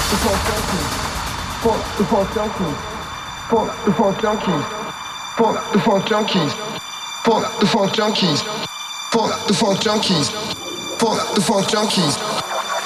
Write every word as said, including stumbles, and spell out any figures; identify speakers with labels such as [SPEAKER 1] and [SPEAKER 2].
[SPEAKER 1] the funk junkies, fuck the funk junkies, fuck the funk junkies, fuck the funk junkies, fuck the funk junkies, fuck the funk junkies,